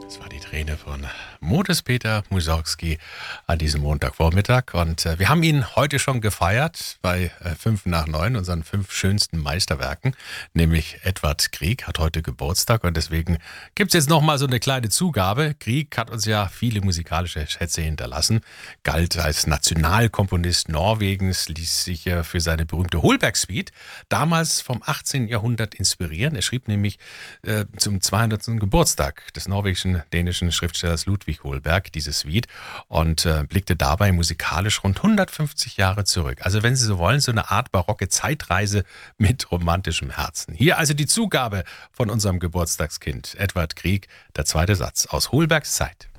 Das war die Träne von Modest Peter Mussorgsky an diesem Montagvormittag. Und wir haben ihn heute schon gefeiert bei 5 nach 9, unseren 5 schönsten Meisterwerken. Nämlich Edvard Grieg hat heute Geburtstag und deswegen gibt es jetzt nochmal so eine kleine Zugabe. Grieg hat uns ja viele musikalische Schätze hinterlassen, galt als Nationalkomponist Norwegens, ließ sich für seine berühmte Holberg-Suite damals vom 18. Jahrhundert inspirieren. Er schrieb nämlich zum 200. Geburtstag des norwegischen dänischen Schriftstellers Ludwig Holberg diese Suite und blickte dabei musikalisch rund 150 Jahre zurück. Also wenn Sie so wollen, so eine Art barocke Zeitreise mit romantischem Herzen. Hier also die Zugabe von unserem Geburtstagskind Edvard Grieg, der zweite Satz aus Holbergs Zeit.